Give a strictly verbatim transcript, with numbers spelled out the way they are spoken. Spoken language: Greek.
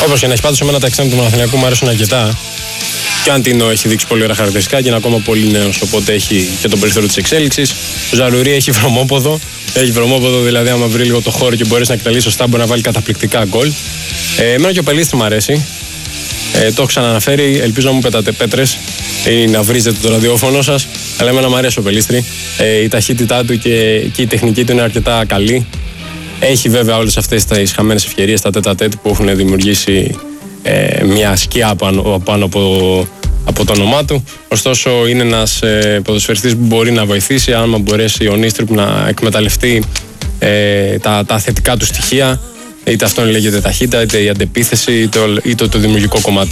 Όπως και να έχει, πάντως εμένα τα εξτρέμ του Παναθηναϊκού μου αρέσουν αρκετά. Και ο Αντίνο έχει δείξει πολύ ωραία χαρακτηριστικά και είναι ακόμα πολύ νέος, οπότε έχει και τον περιθώριο της εξέλιξης. Ο Ζαρουρί έχει βρωμόποδο. Έχει βρωμόποδο, δηλαδή, άμα βρει λίγο το χώρο και μπορείς να εκτελείς σωστά, μπορεί να βάλει καταπληκτικά γκολ. Ε, εμένα και ο Πελίστρη μου αρέσει. Ε, το έχω ξαναναφέρει. Ελπίζω να μου πετάτε πέτρες ή να βρίζετε το ραδιόφωνο σας. Αλλά εμένα μου αρέσει ο Πελίστρη. Ε, η ταχύτητά του και, και η τεχνική του είναι αρκετά καλή. Έχει βέβαια όλες αυτές τις χαμένες ευκαιρίες, τα τέτα τέτ που έχουν δημιουργήσει ε, μια σκιά πάνω, πάνω από, από το όνομά του. Ωστόσο, είναι ένας ε, ποδοσφαιριστής που μπορεί να βοηθήσει, αν μπορέσει ο Νίστριπ να εκμεταλλευτεί ε, τα, τα θετικά του στοιχεία. Είτε αυτό λέγεται ταχύτητα, είτε η αντεπίθεση, είτε, είτε το δημιουργικό κομμάτι.